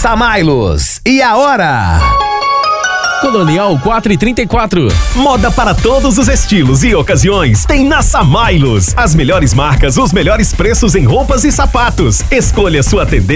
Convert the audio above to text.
Samailos. E a hora? Colonial 4:34. Moda para todos os estilos e ocasiões tem na Samailos. As melhores marcas, os melhores preços em roupas e sapatos. Escolha sua tendência.